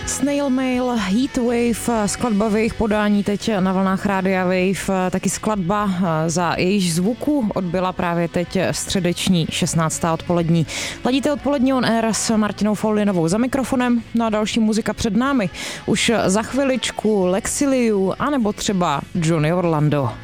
Snail Mail, Heatwave, skladba v jejich podání teď na vlnách Rádia Wave, taky skladba, za jejíž zvuku odbyla právě teď středeční 16. odpolední. Ladíte odpolední on air s Martinou Follinovou za mikrofonem, no a další muzika před námi. Už za chviličku Lexiliu, anebo třeba Johnny Orlando.